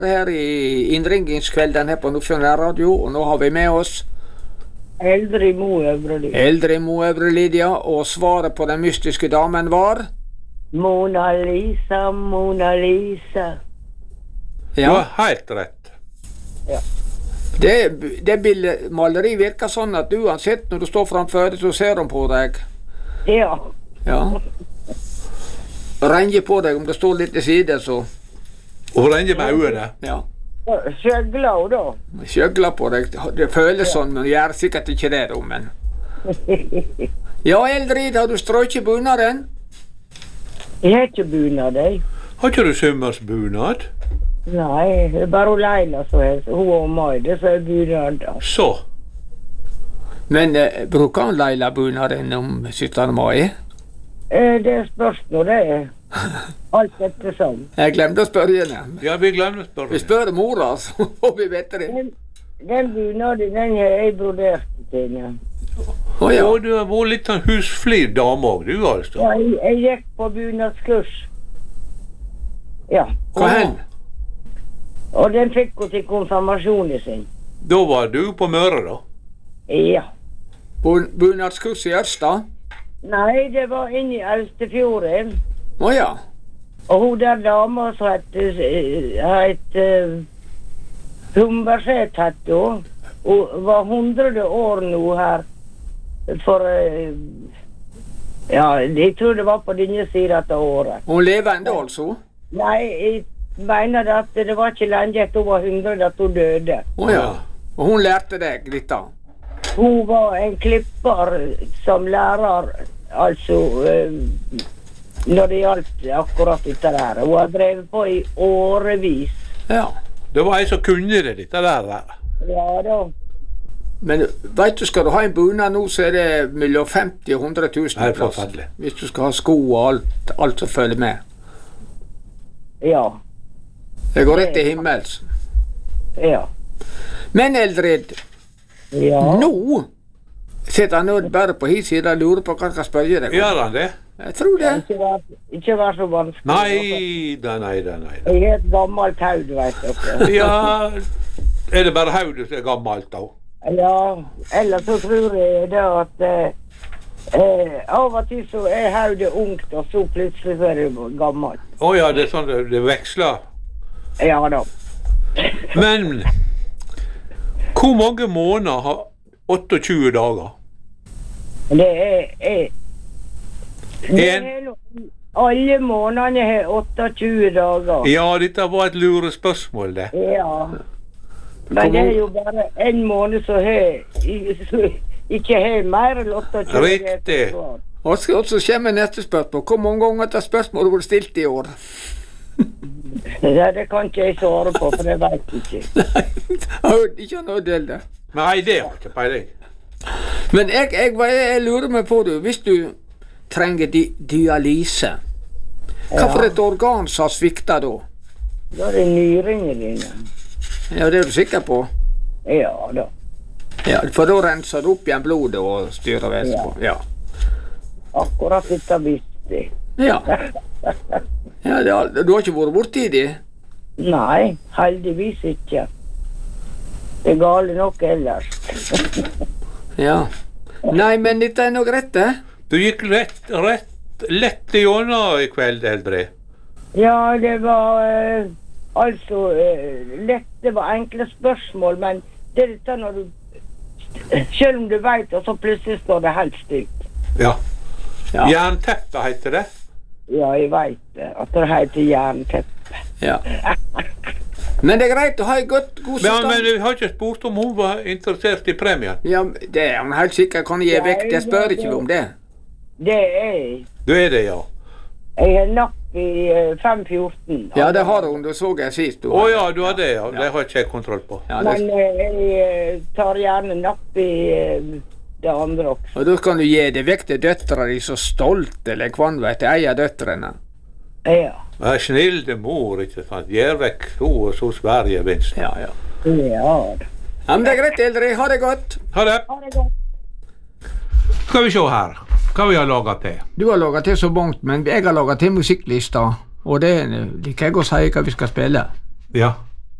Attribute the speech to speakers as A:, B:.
A: Her i innringingskvelden her på Nordfjord Radio, og nå har vi med oss
B: Eldre Mo Øvre Lydia.
A: Eldre Mo Øvre Lydia, og svaret på den mystiske damen var?
B: Mona Lisa, Mona Lisa.
C: Ja, du har helt rett.
B: Ja.
A: Det billedmaleri virker sånn at uansett når du står framfor, så ser hun på deg.
B: Ja.
A: Ja. Renger på deg om det står litt til side, så...
C: Og renger med øynene.
A: Ja.
B: Skjøgler hun da?
A: Skjøgler på deg. Det føles sånn, men gjør sikkert ikke det da, men... Ja, Eldrid, har du strøket bunaden?
B: Jeg har ikke bunad, jeg.
C: Har ikke du sømmersbunad?
B: Nei, det er bare Leila som er, hun og meg, det som er bunad.
C: Så.
A: Men bruker han Leila bunaden om 17. mai?
B: Det spørs nå det. Alt etter sånn.
A: Jeg glemte å spørre henne.
C: Ja, vi glemte å spørre.
A: Vi spør mora, så får vi vite det.
B: Den bunaden, den har jeg brodert til henne.
A: Ja.
C: Og du har vært litt sånn husflid dame også, du altså.
B: Ja, jeg gikk på bunadskurs. Ja.
A: Hva hen?
B: Og den fikk hun til konfirmasjonen sin.
C: Da var du på Møre da?
B: Ja.
A: Bunadskurs i Ørsta?
B: Nei, det var inne i Elstefjorden.
A: Ja.
B: Og hun der dama som het Humberseth hette hun. Hun var 100 år nå her. For ja, jeg tror det var på denne siden av året.
A: Hun lever enda altså?
B: Nei, jeg mener at det var ikke lenge etter hun var 100 at hun døde.
A: Ja. Og hun lærte deg litt da?
B: Hun var en klipper som lærer, altså når det gjaldt akkurat dette der. Hun har drevet på i årevis.
A: Ja.
C: Det var en som kunne det, dette der.
B: Ja da.
A: Men vet du, skal du ha en bunad nå, så er det mellom 50 og 100 000
C: Nei, forferdelig.
A: hvis du skal ha sko og alt som følger med.
B: Ja.
A: Det går rett til himmels.
B: Ja.
A: Men Eldrid,
B: Ja.
A: nå sitter han nå bare på his side og lurer på hva han skal spørre deg om.
C: Gjør han det?
A: Jeg tror det.
B: Ikke vær så vanskelig.
C: Nei.
B: Jeg har et gammelt haud, vet dere.
C: Ja, er det bare haudet som er gammelt da?
B: Ja, ellers så tror jeg det at av og til så er haudet ungt, og så plutselig så er det gammelt.
C: Ja, det er sånn det veksler.
B: Ja da.
C: Men hvor mange måneder har 28 dager?
B: Det er alle månedene har 28 dager.
C: Ja, dette var et lurespørsmål, det.
B: Ja. Men det er jo bare en måned som ikke har mer enn 28.
C: Riktig.
A: Og så kommer neste spørsmål. Hvor mange ganger har spørsmålet vært stilt i år?
B: Det kan ikke jeg svare på, for det vet jeg ikke.
A: Nei, ikke noe del det.
C: Nei, det har ikke peiling.
A: Men jeg lurer meg på det, hvis du trenger dialyse, hva for et organ som har sviktet da?
B: Da er det nyrene dine.
A: Ja, det er du sikker på?
B: Ja da.
A: Ja, for da renser du opp igjen blodet og styrer vesen på. Ja.
B: Akkurat dette visste jeg.
A: Ja. Ja, du har ikke vært borti det?
B: Nei, heldigvis ikke. Det er gale nok ellers.
A: Ja. Nei, men dette er noe greit, det?
C: Du gikk lett igjennom i kveld, Eldre.
B: Ja, det var altså lett, det var enkle spørsmål, men det er dette når du selv om du vet, og så plutselig står det helt stygt.
C: Ja.
A: Ja.
C: Jernteppe heter det.
B: Ja, jeg vet det, at det heter jernteppe.
A: Ja. Men det er greit å ha en god stand.
C: Men du har ikke spurt om hun var interessert i premien?
A: Ja, det er hun helt sikkert kan gi vekk. Jeg spør ikke om det.
B: Det er jeg.
C: Du er det, ja.
B: Jeg har napp i 5-14.
A: Ja, det har hun. Det så jeg sist.
C: Ja, du har det, ja. Det har ikke jeg kontroll på.
A: Ja,
B: men jeg tar gjerne napp i det andre også.
A: Og da kan du gi det vekk til døtre de så stolt, eller hva vet jeg, eier døtrene.
B: Ja.
C: Det er snilde mor, ikke sant? Gjør vekk hun og så Sverige vinst.
A: Ja.
B: Ja.
A: Ja, men det er greit, Eldre. Ha det godt.
C: Ha det.
B: Ha det godt.
C: Skal vi se her. Hva vi har laget til?
A: Du har laget til så mangt, men jeg har laget til musikklista, og det liker jeg å si hva vi skal spille.
C: Ja.